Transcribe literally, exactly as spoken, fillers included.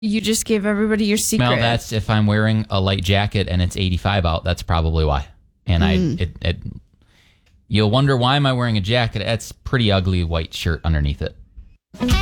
You just gave everybody your secret. Well, that's if I'm wearing a light jacket and it's eighty-five out. That's probably why. And mm. I, it, it, you'll wonder why am I wearing a jacket? It's pretty ugly white shirt underneath it.